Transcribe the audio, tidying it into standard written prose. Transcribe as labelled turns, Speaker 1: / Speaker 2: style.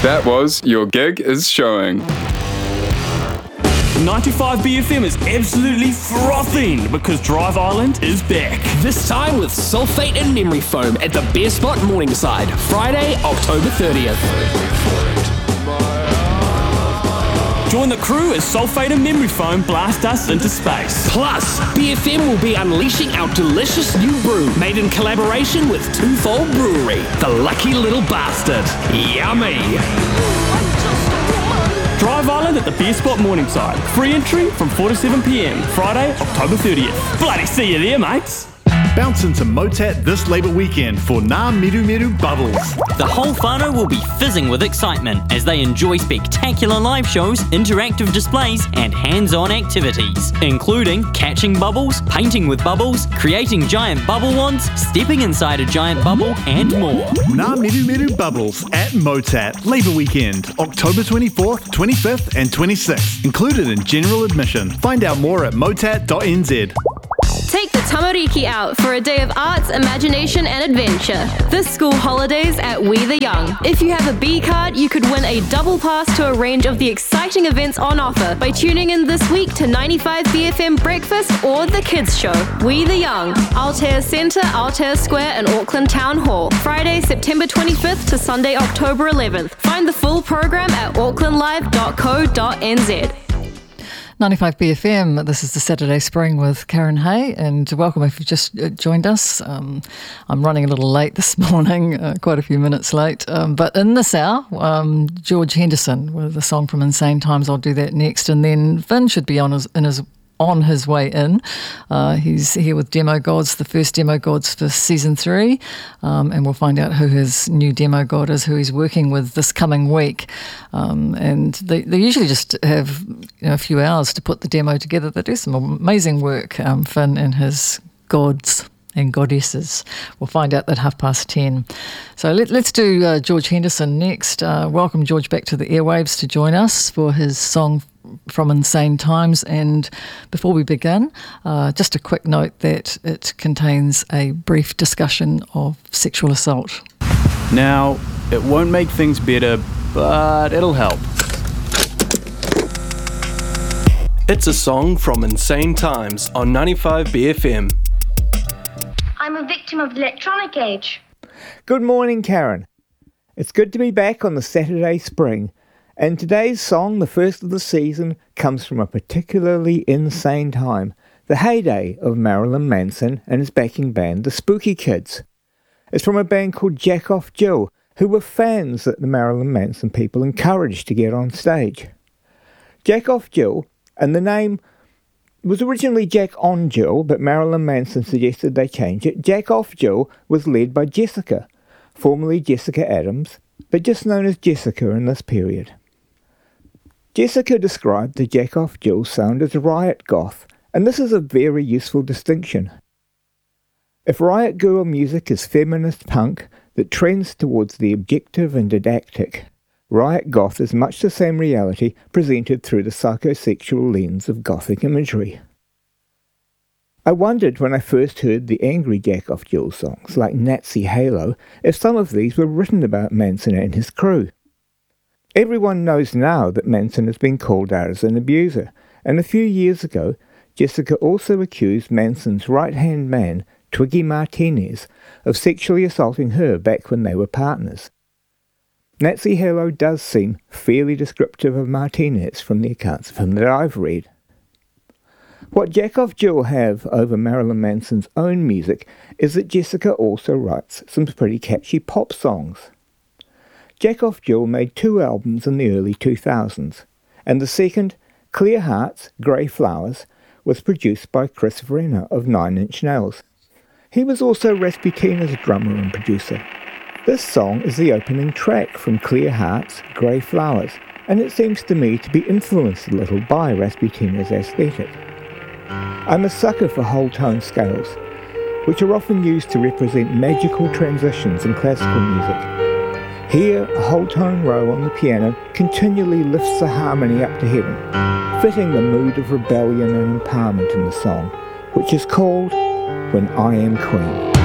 Speaker 1: That was Your Gig is Showing.
Speaker 2: 95BFM is absolutely frothing because Drive Island is back.
Speaker 3: This time with Sulphate and Memory Foam at the Beer Spot Morningside, Friday, October 30th.
Speaker 2: Join the crew as Sulphate and Memory Foam blast us into space.
Speaker 3: Plus, BFM will be unleashing our delicious new brew made in collaboration with Twofold Brewery, the Lucky Little Bastard. Yummy!
Speaker 2: Drive Island at the Beer Spot Morningside. Free entry from 4 to 7 p.m, Friday, October 30th. Bloody see you there, mates.
Speaker 4: Bounce into Motat this Labour weekend for Ngā Miru Miru Bubbles.
Speaker 5: The whole whānau will be fizzing with excitement as they enjoy spectacular live shows, interactive displays and hands-on activities, including catching bubbles, painting with bubbles, creating giant bubble wands, stepping inside a giant bubble and more.
Speaker 4: Ngā Miru Miru Bubbles at Motat Labour weekend, October 24th, 25th and 26th, included in general admission. Find out more at motat.nz.
Speaker 6: Take the tamariki out for a day of arts, imagination and adventure. This school holidays at We the Young. If you have a B card, you could win a double pass to a range of the exciting events on offer by tuning in this week to 95BFM Breakfast or The Kids Show. We the Young. Aotea Centre, Aotea Square and Auckland Town Hall. Friday, September 25th to Sunday, October 11th. Find the full program at aucklandlive.co.nz.
Speaker 7: 95BFM, this is the Saturday Spring with Karen Hay, and welcome if you've just joined us. I'm running a little late this morning, quite a few minutes late, but in this hour, George Henderson with a song from Insane Times. I'll do that next, and then Finn should be on his way in. He's here with Demo Gods, the first Demo Gods for season 3, and we'll find out who his new Demo God is, who he's working with this coming week. And they usually just have a few hours to put the demo together. They do some amazing work, Finn and his gods and goddesses. We'll find out at 10:30. So let's do George Henderson next. Welcome George back to the airwaves to join us for his song from Insane Times. And before we begin, just a quick note that it contains a brief discussion of sexual assault.
Speaker 8: Now, it won't make things better, but it'll help.
Speaker 9: It's a song from Insane Times on 95BFM.
Speaker 10: I'm a victim of the electronic age.
Speaker 11: Good morning, Karen. It's good to be back on the Saturday Spring. And today's song, the first of the season, comes from a particularly insane time, the heyday of Marilyn Manson and his backing band, the Spooky Kids. It's from a band called Jack Off Jill, who were fans that the Marilyn Manson people encouraged to get on stage. Jack Off Jill, and the name was originally Jack On Jill, but Marilyn Manson suggested they change it. Jack Off Jill was led by Jessica, formerly Jessica Adams, but just known as Jessica in this period. Jessica described the Jack Off Jill sound as riot goth, and this is a very useful distinction. If riot girl music is feminist punk that trends towards the objective and didactic, riot goth is much the same reality presented through the psychosexual lens of gothic imagery. I wondered when I first heard the angry Jack Off Jill songs, like Nazi Halo, if some of these were written about Manson and his crew. Everyone knows now that Manson has been called out as an abuser, and a few years ago, Jessica also accused Manson's right-hand man, Twiggy Martinez, of sexually assaulting her back when they were partners. Nazi Halo does seem fairly descriptive of Martinez from the accounts of him that I've read. What Jack Off Jill have over Marilyn Manson's own music is that Jessica also writes some pretty catchy pop songs. Jack Off Jill made 2 albums in the early 2000s, and the second, Clear Hearts, Grey Flowers, was produced by Chris Vrenna of Nine Inch Nails. He was also Rasputina's drummer and producer. This song is the opening track from Clear Hearts, Grey Flowers, and it seems to me to be influenced a little by Rasputina's aesthetic. I'm a sucker for whole tone scales, which are often used to represent magical transitions in classical music. Here, a whole tone row on the piano continually lifts the harmony up to heaven, fitting the mood of rebellion and empowerment in the song, which is called When I Am Queen.